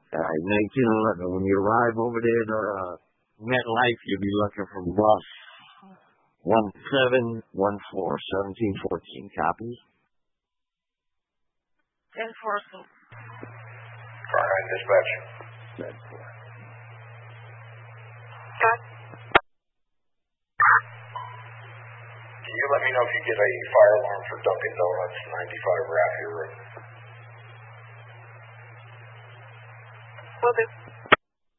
1911. When you arrive over there to MetLife, you'll be looking for bus 1714, 1714. Copy. 1014. Car 9 dispatch. Can you let me know if you get a fire alarm for Dunkin' Donuts, 95 Raffia Road? Will do.